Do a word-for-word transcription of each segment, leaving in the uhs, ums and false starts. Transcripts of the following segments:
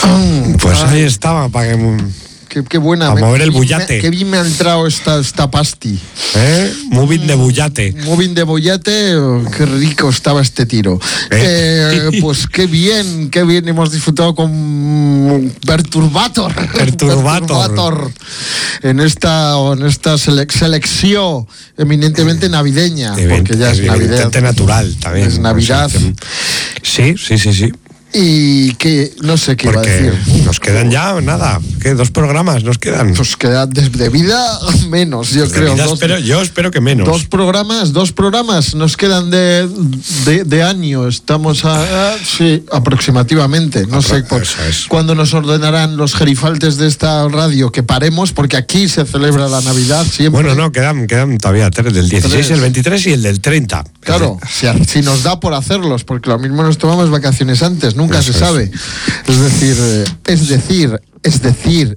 Pues ahí estaba, para que... Qué, qué buena. A me, mover qué el bien bullate. Me, qué bien me ha entrado esta, esta pasti. ¿Eh? Moving de bullate. Moving de bullate, oh, qué rico estaba este tiro. ¿Eh? Eh, pues qué bien, qué bien hemos disfrutado con Perturbator. Perturbator. Perturbator. En esta, en esta selec selección eminentemente navideña. Event, porque ya es Navidad. Natural también. Es Navidad. Sí, sí, sí, sí. Y que no sé qué Porque iba a decir. Nos quedan ya, nada, ¿qué? Dos programas nos quedan. Pues queda de vida menos, yo Desde creo. vida Dos, espero, yo espero que menos. Dos programas, dos programas nos quedan de, de, de año. Estamos a, a sí, aproximativamente. No Apro sé por, es. cuándo nos ordenarán los gerifaltes de esta radio que paremos, porque aquí se celebra la Navidad siempre. Bueno, no, quedan, quedan todavía tres, del dieciséis, tres. El veintitrés y el del treinta. Claro, si, si nos da por hacerlos, porque lo mismo nos tomamos vacaciones antes, nunca Eso se sabe. Es, es decir, eh, es decir, es decir.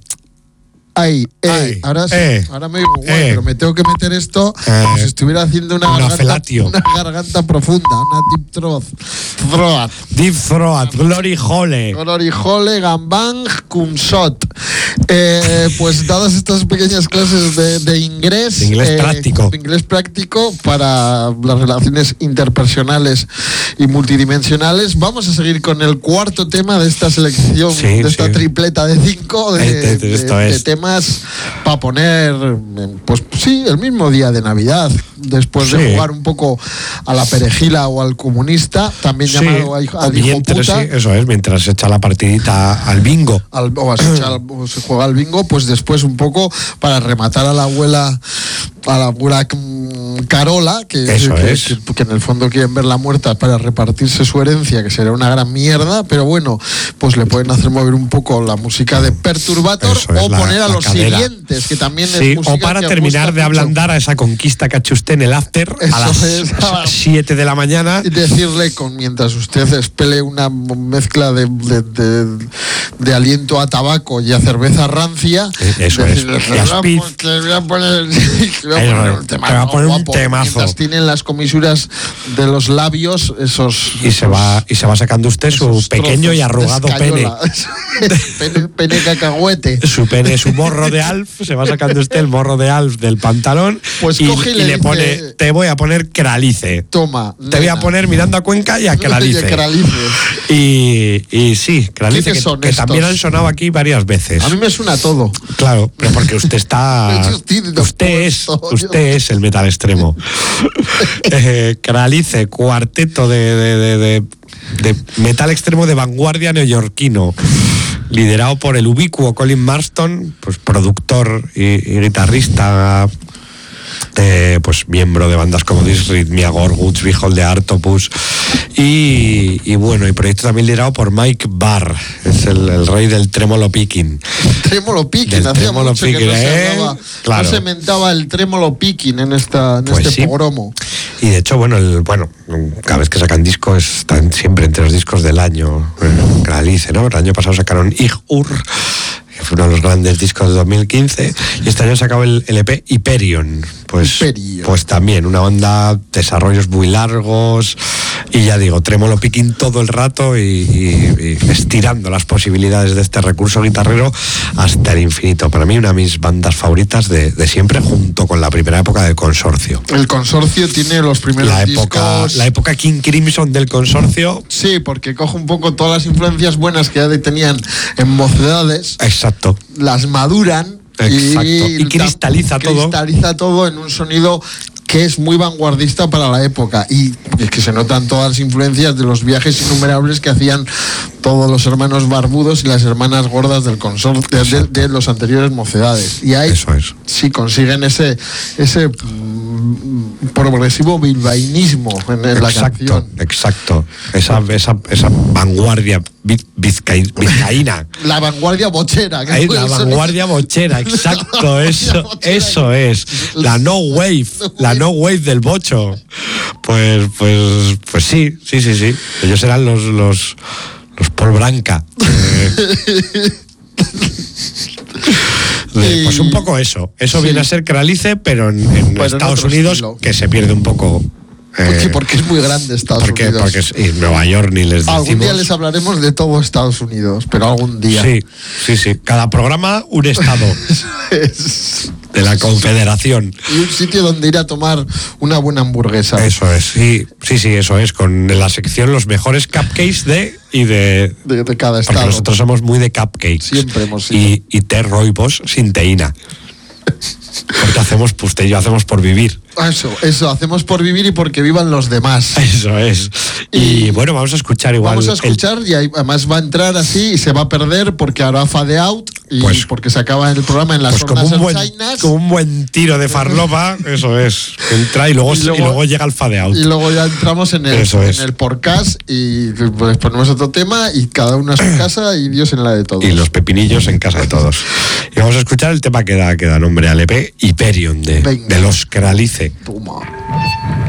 Ay, eh, Ay, ahora, eh, ahora me digo, bueno, eh, pero me tengo que meter esto eh, como si estuviera haciendo una, una, garganta, una garganta profunda, una deep throat. throat. Deep throat, glory hole. Glory hole, gambang, cumsot. Eh, pues dadas estas pequeñas clases de, de inglés, de inglés eh, práctico. De inglés práctico para las relaciones interpersonales y multidimensionales, vamos a seguir con el cuarto tema de esta selección, sí, de esta sí. tripleta de cinco de, de, de, de, de temas para poner, pues sí, el mismo día de Navidad, después sí. de jugar un poco a la perejila o al comunista, también sí. llamado al, al hijo puta. Sí, eso es, mientras se echa la partidita al bingo. Al, o, se, echa, o se juega al bingo, pues después un poco para rematar a la abuela, a la abuela Carola, que, que, es. que, que en el fondo quieren verla muerta para repartirse su herencia, que será una gran mierda, pero bueno, pues le pueden hacer mover un poco la música de Perturbator eso o es, poner la, a los cadera. Siguientes, que también sí, es música o para que terminar de mucho. Ablandar a esa conquista que ha hecho usted en el after eso a las es, siete de la mañana. Y decirle, con mientras usted espele una mezcla de, de, de, de aliento a tabaco y a cerveza rancia, eso decirle, es. Le voy a poner, le voy a poner un temazo. Mientras tienen las comisuras de los labios, esos. Y se va, y se va sacando usted su pequeño y arrugado pene. pene. Pene cacahuete. Su pene, su morro de Alf, se va sacando usted el morro de Alf del pantalón. Pues y, coge y, y le, le dice, pone, te voy a poner Cralice. Toma. Te nena. Voy a poner mirando a Cuenca y a Cralice. y, y sí, Cralice, que, que también han sonado aquí varias veces. A mí me suena todo. Claro, pero porque usted está. usted es, usted es el metal extremo. eh, Cralice, cuarteto de, de, de, de, de metal extremo de vanguardia neoyorquino, liderado por el ubicuo Colin Marston, pues productor y, y guitarrista, eh, pues miembro de bandas como Dysrhythmia, Gorguts, Behold the Artopus y, y bueno, y proyecto también liderado por Mike Barr, es el, el rey del tremolo picking. Tremolo picking, hacía mucho picking, que no, ¿eh? se hablaba, claro. no se mentaba el tremolo picking en, esta, en pues este sí. pogromo. Y de hecho, bueno, el, bueno, cada vez que sacan discos están siempre entre los discos del año. Cralice, ¿no? El año pasado sacaron Ich Ur, que fue uno de los grandes discos de dos mil quince, y este año han sacado el L P Hyperion. Pues, Hyperion. pues también una banda, desarrollos muy largos, y ya digo, tremolo picking todo el rato y, y, y estirando las posibilidades de este recurso guitarrero hasta el infinito. Para mí, una de mis bandas favoritas de, de siempre, junto con la primera época del Consorcio. El Consorcio tiene los primeros la época, discos... La época King Crimson del Consorcio. Sí, porque coge un poco todas las influencias buenas que ya tenían en Mocedades. Exacto. Las maduran. Exacto. Y, y cristaliza todo. Cristaliza todo en un sonido que es muy vanguardista para la época, y es que se notan todas las influencias de los viajes innumerables que hacían todos los hermanos barbudos y las hermanas gordas del consorcio de, de, de los anteriores Mocedades. Y ahí Eso es. sí consiguen ese ese mm, progresivo bilbaínismo en, en la canción. Exacto, esa, esa, esa vanguardia vizcaí, vizcaína. La vanguardia bochera. Ahí, la vanguardia bochera, exacto, eso, bochera. Eso es. La no wave, la no wave del bocho. Pues, pues, pues sí, sí, sí, sí. Ellos eran los, los, los Paul Branca. Eh, de, pues un poco eso. Eso sí. Viene a ser Cralice, pero en, en pero Estados en Unidos, estilo. Que se pierde un poco Porque, eh, porque es muy grande Estados porque, Unidos. Porque es, y Nueva York ni les decimos. Algún día les hablaremos de todo Estados Unidos, pero algún día. Sí, sí, sí. Cada programa un estado. es, de la Confederación. Y un sitio donde ir a tomar una buena hamburguesa. Eso es, sí, sí, sí, eso es. Con la sección los mejores cupcakes de y de, de, de cada estado. Porque nosotros somos muy de cupcakes. Siempre hemos sido. Y, y té rooibos sin teína. Porque hacemos pustello, hacemos por vivir. Eso, eso, hacemos por vivir y porque vivan los demás. Eso es. Y, y bueno, vamos a escuchar igual. Vamos a escuchar el... y además va a entrar así y se va a perder porque hará fade out y pues, porque se acaba el programa en las pues ondas como un buen, herchainas. Como un buen tiro de farlopa, eso es. Entra y luego, y luego, y luego llega el fade out. Y luego ya entramos en el, en el podcast y pues ponemos otro tema y cada uno a su casa y Dios en la de todos. Y los pepinillos en casa de todos. Y vamos a escuchar el tema que da, que da nombre al E P, Hyperion, de, de los Kralice. Toma.